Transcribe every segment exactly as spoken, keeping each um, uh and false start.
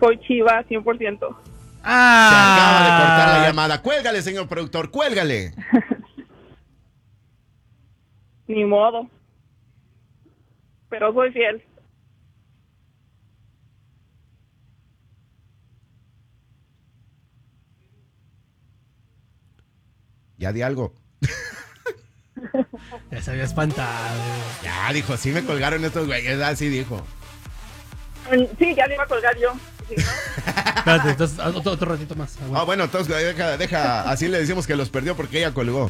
Soy Chiva, cien por ciento. Ah. Se acaba de cortar la llamada. Cuélgale, señor productor, cuélgale. Ni modo. Pero soy fiel. Ya di algo. Ya se había espantado. Ya dijo, sí me colgaron estos güeyes, así dijo. Sí, ya le iba a colgar yo. ¿Sí, no? Espérate, entonces otro, otro ratito más. Ah, bueno, entonces deja, deja, así le decimos que los perdió porque ella colgó.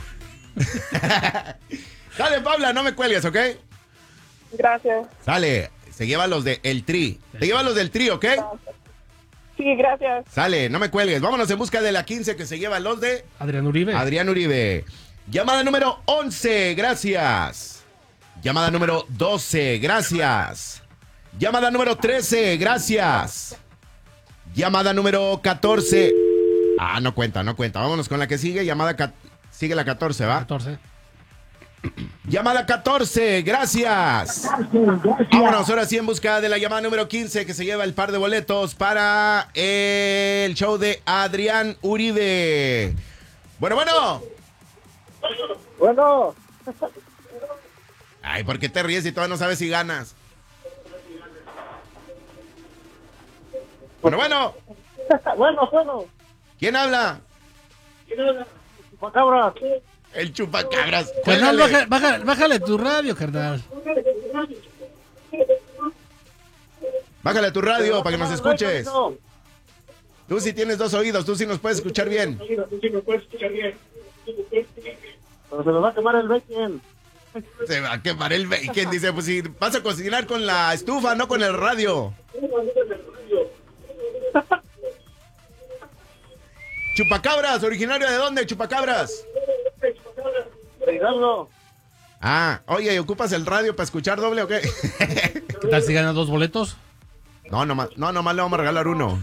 Dale, Paula, no me cuelgues, ¿ok? Gracias. Sale, se lleva los de El Tri. Te lleva los del Tri, ¿ok? Sí, gracias. Sale, no me cuelgues. Vámonos en busca de la quince que se lleva los de Adrián Uribe. Adrián Uribe. Llamada número once, gracias. Llamada número doce, gracias. Llamada número trece, gracias. Llamada número catorce. Ah, no cuenta, no cuenta. Vámonos con la que sigue. Llamada ca- sigue la catorce, ¿va? catorce. Llamada catorce, gracias. Vámonos ahora sí en busca de la llamada número quince que se lleva el par de boletos para el show de Adrián Uribe. Bueno, bueno. Bueno. Ay, ¿por qué te ríes si todavía no sabes si ganas? Bueno, bueno. Bueno, bueno. ¿Quién habla? ¿Quién habla? Chupacabras. El chupacabras. Carnal, Cuélgale. baja, baja, bájale tu radio, carnal. Bájale a tu radio para que nos escuches. Tú sí tienes dos oídos, tú sí nos puedes escuchar bien. Pero se nos va a quemar el bacon. Se va a quemar el bacon, dice, pues si vas a cocinar con la estufa, no con el radio. Chupacabras, ¿originario de dónde, Chupacabras? Hidalgo. Ah, oye, ¿ocupas el radio para escuchar doble o qué? ¿Qué tal si ganas dos boletos? No, nomás, no, nomás le vamos a regalar uno.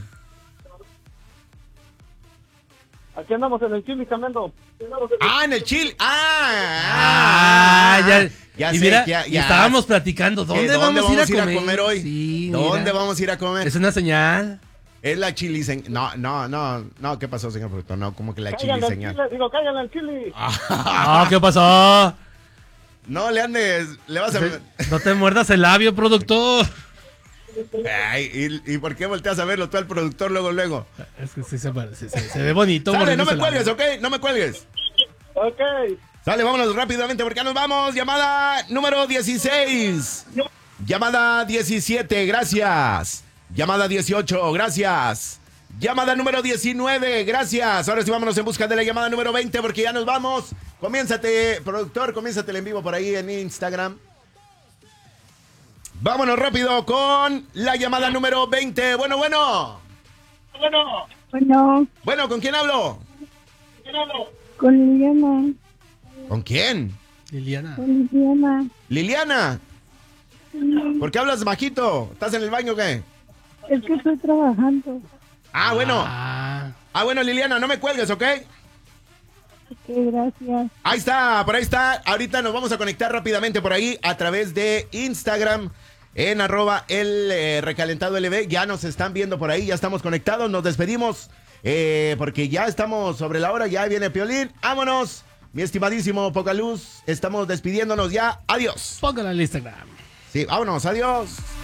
Aquí andamos en el Chile cambiando. Ah, en el chill. Ah, Ah, ya. ya y sé, mira, ya- y ya. estábamos platicando. ¿Dónde, ¿Dónde vamos, vamos a ir a comer, hoy? Sí, ¿Dónde mira. vamos a ir a comer? Es una señal. Es la chili señal. No, no, no, no, ¿qué pasó, señor productor? No, como que la chili Cáiganle al señal. Chile, digo, cáiganle al Chile. Ah, ¿qué pasó? No le andes, le vas a... No te muerdas el labio, productor. Ay, ¿y, y por qué volteas a verlo tú al productor luego, luego? Es que sí se, parece, se, se ve bonito. Sale, no me mordiéndose el cuelgues, labio. ¿ok? No me cuelgues. Ok. Sale, vámonos rápidamente porque ya nos vamos. Llamada número dieciséis. Llamada diecisiete, gracias. Llamada dieciocho, gracias. Llamada número diecinueve, gracias. Ahora sí vámonos en busca de la llamada número veinte porque ya nos vamos. Comiénzate, productor, comiénzate el en vivo por ahí en Instagram. Vámonos rápido con la llamada número veinte. Bueno, bueno. Bueno. Bueno, Bueno, ¿con quién hablo? con Liliana. ¿Con quién? Liliana. Con Liliana. Liliana. ¿Por qué hablas bajito? ¿Estás en el baño o qué? Es que estoy trabajando. Ah, bueno. Ah, Ah, bueno, Liliana, no me cuelgues, ¿ok? Ok, gracias. Ahí está, por ahí está. Ahorita nos vamos a conectar rápidamente por ahí a través de Instagram en arroba el eh, recalentado L B. Ya nos están viendo por ahí, ya estamos conectados. Nos despedimos eh, porque ya estamos sobre la hora. Ya viene Piolín. Vámonos, mi estimadísimo Pocaluz. Estamos despidiéndonos ya. Adiós. póngala en el Instagram. Sí, vámonos, adiós.